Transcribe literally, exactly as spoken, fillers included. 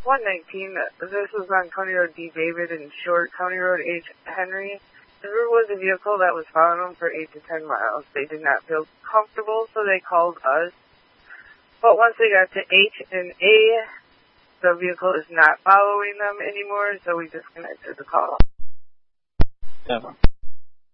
one nineteen. This was on County Road D. David and Short, County Road H. Henry. There was a vehicle that was following them for eight to ten miles. They did not feel comfortable, so they called us. But once they got to H and A, the vehicle is not following them anymore, so we disconnected the call. Never.